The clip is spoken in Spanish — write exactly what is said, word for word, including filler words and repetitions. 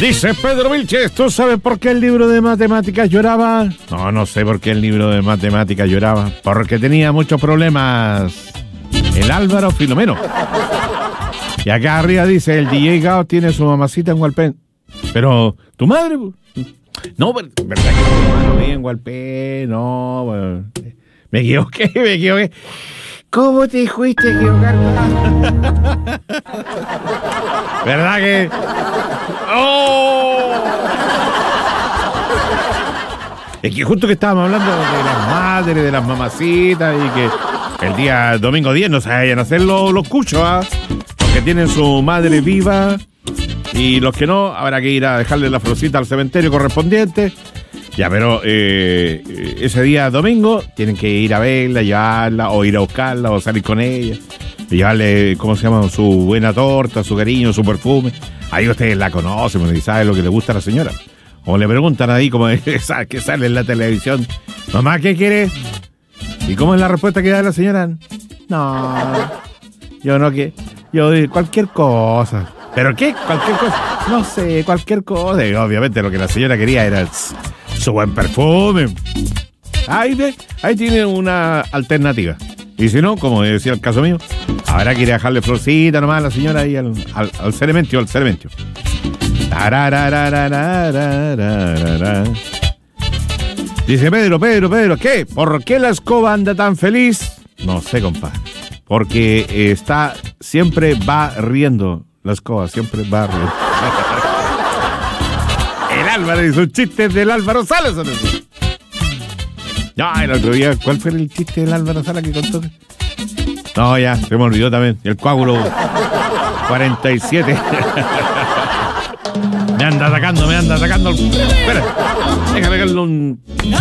Dice Pedro Vilches, ¿tú sabes por qué el libro de matemáticas lloraba? No, no sé por qué el libro de matemáticas lloraba. Porque tenía muchos problemas. El Álvaro Filomeno. Y acá arriba dice, el D J Gao tiene su mamacita en Hualpén. Pero, ¿tu madre? No, verdad que tu hermano vive en Hualpén. No, bueno. Me equivoqué, me equivoqué. ¿Cómo te fuiste a equivocar? ¿Verdad que? ¡Oh! Es que justo que estábamos hablando de las madres, de las mamacitas, y que el día domingo diez no se vayan a hacer los, los cuchos, ¿ah? Los que tienen su madre viva y los que no, habrá que ir a dejarle la florcita al cementerio correspondiente. Ya, pero eh, ese día domingo tienen que ir a verla, llevarla, o ir a buscarla, o salir con ella, y llevarle, ¿cómo se llama? Su buena torta, su cariño, su perfume. Ahí ustedes la conocen y saben lo que le gusta a la señora. O le preguntan ahí, como que sale en la televisión, mamá, ¿qué quiere? ¿Y cómo es la respuesta que da la señora? No, yo no que, yo cualquier cosa. ¿Pero qué? Cualquier cosa. No sé, cualquier cosa. Y obviamente lo que la señora quería era su buen perfume. Ahí, de, ahí tiene una alternativa. Y si no, como decía el caso mío, habrá que ir a dejarle florcita nomás a la señora ahí al, al, al cerementio, al cerementio. Dice Pedro, Pedro, Pedro, ¿qué? ¿Por qué la escoba anda tan feliz? No sé, compadre. Porque eh, está, siempre va riendo. La escoba siempre va riendo. El Álvaro y sus chistes del Álvaro Salas. No, el otro día, ¿cuál fue el chiste del Álvaro Salas que contó? No, ya, se me olvidó también. El coágulo cuarenta y siete. Me anda atacando, me anda atacando. Espera, déjame darle un...